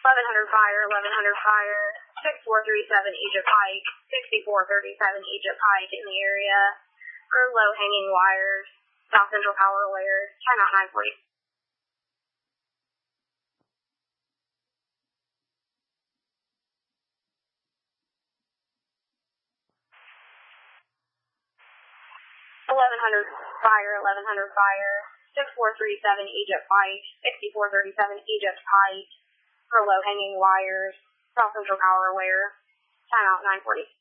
1100 fire, 1100 fire, 6437 Egypt Pike, 6437 Egypt Pike in the area for low-hanging wires, South Central Power Layer, timeout 940. Eleven hundred fire, 6437 Egypt Pike, 6437 Egypt Pike for low-hanging wires, South Central Power Layer, timeout 940.